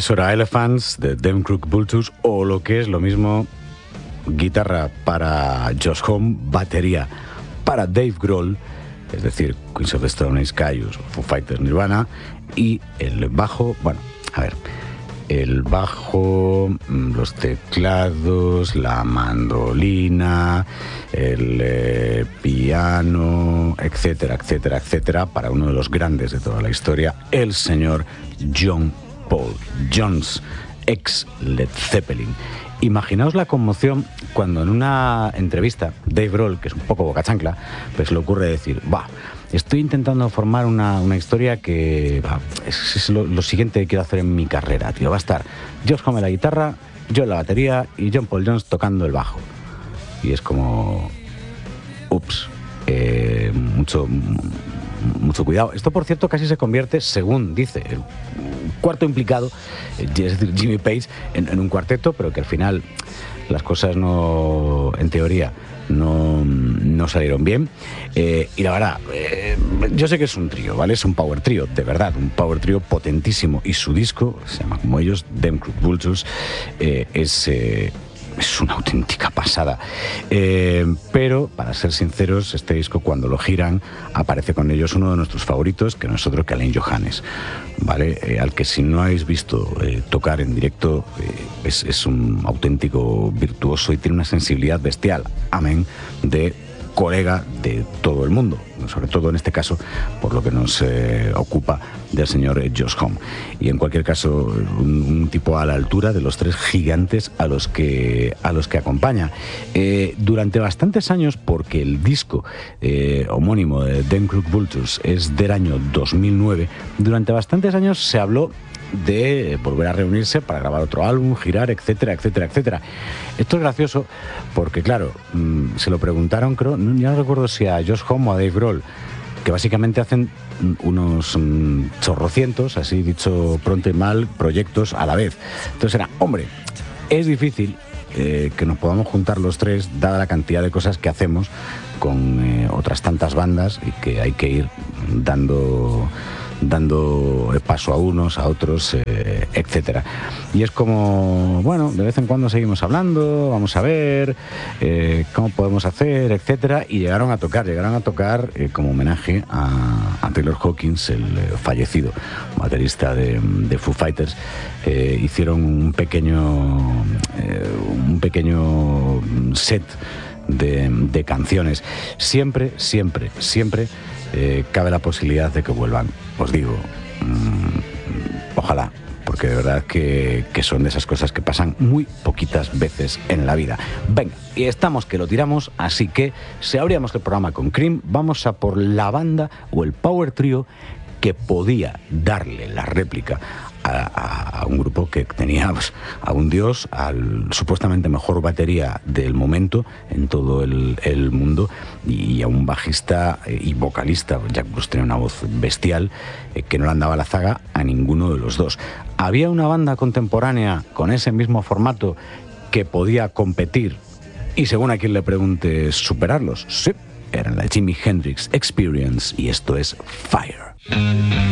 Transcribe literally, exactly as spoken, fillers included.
Eso era Elephants de Them Crooked Vultures, o lo que es lo mismo, guitarra para Josh Homme, batería para Dave Grohl, es decir, Queens of the Stone Age, Kyuss, Foo Fighters, Nirvana, y el bajo, bueno, a ver, el bajo, los teclados, la mandolina, el eh, piano, etcétera, etcétera, etcétera, para uno de los grandes de toda la historia, el señor John Paul Jones, ex Led Zeppelin. Imaginaos la conmoción cuando en una entrevista Dave Grohl, que es un poco boca chancla, pues le ocurre decir, va, estoy intentando formar una, una historia que va, es, es lo, lo siguiente que quiero hacer en mi carrera, tío. Va a estar Josh Homme en la guitarra, yo en la batería y John Paul Jones tocando el bajo. Y es como, ups, eh, mucho... mucho cuidado. Esto, por cierto, casi se convierte, según dice el cuarto implicado, es decir, Jimmy Page, en, en un cuarteto, pero que al final las cosas no, en teoría, no, no salieron bien. Eh, y la verdad, eh, yo sé que es un trío, ¿vale? Es un power trío, de verdad, un power trío potentísimo. Y su disco, se llama como ellos, Them Crooked Vultures, eh, es... Eh, Es una auténtica pasada. Eh, pero, para ser sinceros, este disco, cuando lo giran, aparece con ellos uno de nuestros favoritos, que no es otro que Alain Johannes, ¿vale? Eh, al que si no habéis visto eh, tocar en directo, eh, es, es un auténtico virtuoso y tiene una sensibilidad bestial. Amén de colega de todo el mundo, sobre todo en este caso por lo que nos eh, ocupa del señor Josh Homme. Y en cualquier caso, un, un tipo a la altura de los tres gigantes a los que, a los que acompaña. Eh, durante bastantes años, porque el disco eh, homónimo de Them Crooked Vultures es del año dos mil nueve, durante bastantes años se habló de volver a reunirse para grabar otro álbum, girar, etcétera, etcétera, etcétera. Esto es gracioso porque, claro, mmm, se lo preguntaron, creo, no, ya no recuerdo si a Josh Homme o a Dave Grohl, que básicamente hacen unos mmm, chorrocientos, así dicho pronto y mal, proyectos a la vez. Entonces era, hombre, es difícil eh, que nos podamos juntar los tres, dada la cantidad de cosas que hacemos con eh, otras tantas bandas y que hay que ir dando... dando paso a unos, a otros, eh, etcétera. Y es como, bueno, de vez en cuando seguimos hablando, vamos a ver eh, cómo podemos hacer, etcétera, y llegaron a tocar, llegaron a tocar eh, como homenaje a, a Taylor Hawkins, el eh, fallecido baterista de, de Foo Fighters. Eh, hicieron un pequeño, eh, un pequeño set de, de canciones. Siempre, siempre, siempre Eh, cabe la posibilidad de que vuelvan. Os digo, mmm, ojalá, porque de verdad que, que son de esas cosas que pasan muy poquitas veces en la vida. Venga, y estamos que lo tiramos, así que si abríamos el programa con Cream, vamos a por la banda o el power trio que podía darle la réplica a, a, a un grupo que tenía pues, a un dios, al supuestamente mejor batería del momento en todo el, el mundo, y a un bajista y vocalista. Jack Bruce tenía una voz bestial eh, que no le andaba la zaga a ninguno de los dos. Había una banda contemporánea con ese mismo formato que podía competir y, según a quien le pregunte, superarlos. Sí, era la Jimi Hendrix Experience, y esto es Fire.